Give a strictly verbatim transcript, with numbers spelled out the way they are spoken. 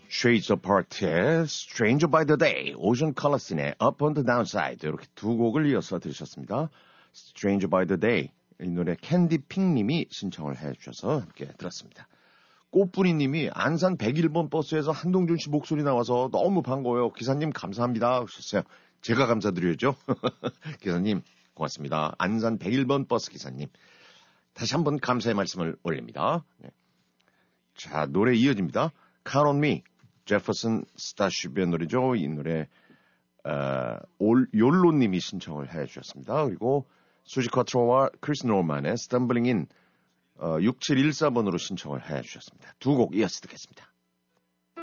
Shades Apart의 Stranger by the Day, 오션 컬러슨의 Up on the Downside 이렇게 두 곡을 이어서 들으셨습니다. Stranger by the Day, 이 노래 캔디핑님이 신청을 해주셔서 함께 들었습니다. 꽃뿌리님이 안산 백일 번 버스에서 한동준 씨 목소리 나와서 너무 반가워요. 기사님 감사합니다 하셨어요. 제가 감사드려야죠. 기사님 고맙습니다. 안산 백일 번 버스 기사님 다시 한번 감사의 말씀을 올립니다. 네. 자, 노래 이어집니다. Count on Me, 제퍼슨 스타쉽의 노래죠. 이 노래 어, 올, 욜로님이 신청을 해주셨습니다. 그리고 수지 커트로와 크리스 노만의 Stumbling In 어, 육칠일사 번으로 신청을 해주셨습니다. 두 곡 이어서 듣겠습니다.